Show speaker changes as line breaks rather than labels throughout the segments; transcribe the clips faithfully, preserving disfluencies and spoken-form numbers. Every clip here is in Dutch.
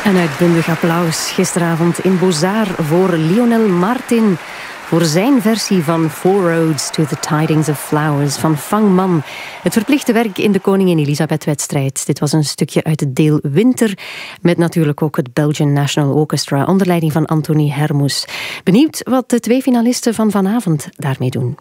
Een uitbundig applaus gisteravond in Bozar voor Lionel Martin. Voor zijn versie van Four Roads to the Tidings of Flowers van Fangman. Het verplichte werk in de Koningin Elisabeth-wedstrijd. Dit was een stukje uit het deel Winter. Met natuurlijk ook het Belgian National Orchestra onder leiding van Anthony Hermous. Benieuwd wat de twee finalisten van vanavond daarmee doen.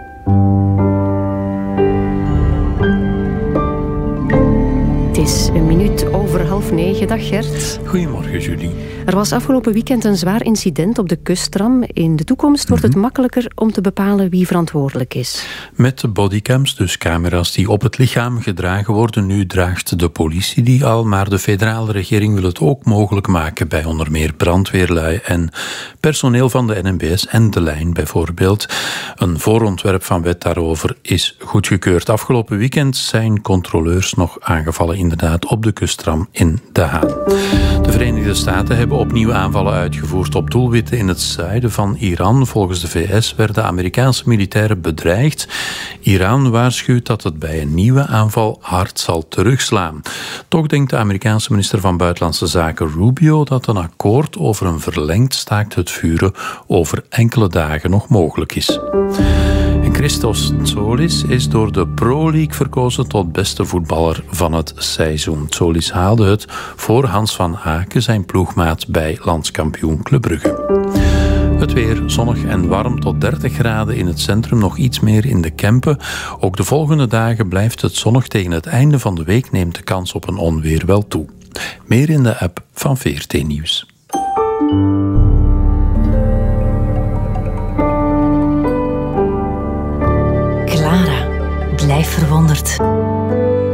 Het is een minuut over half negen. Dag Gert.
Goedemorgen Julie.
Er was afgelopen weekend een zwaar incident op de kusttram. In de toekomst wordt het makkelijker om te bepalen wie verantwoordelijk is.
Met de bodycams, dus camera's die op het lichaam gedragen worden. Nu draagt de politie die al, maar de federale regering wil het ook mogelijk maken bij onder meer brandweerlui en personeel van de N M B S en De Lijn bijvoorbeeld. Een voorontwerp van wet daarover is goedgekeurd. Afgelopen weekend zijn controleurs nog aangevallen inderdaad op de kusttram in De Haan. De Verenigde Staten hebben opnieuw aanvallen uitgevoerd op doelwitten in het zuiden van Iran. Volgens de V S werden Amerikaanse militairen bedreigd. Iran waarschuwt dat het bij een nieuwe aanval hard zal terugslaan. Toch denkt de Amerikaanse minister van Buitenlandse Zaken Rubio dat een akkoord over een verlengd staakt het vuren over enkele dagen nog mogelijk is. En Christos Tsolis is door de Pro League verkozen tot beste voetballer van het seizoen. Tsolis haalde het voor Hans van Aken, zijn ploegmaat bij landskampioen Club Brugge. Het weer zonnig en warm tot dertig graden in het centrum, nog iets meer in de Kempen. Ook de volgende dagen blijft het zonnig. Tegen het einde van de week neemt de kans op een onweer wel toe. Meer in de app van V R T Nieuws.
Clara, blijf verwonderd.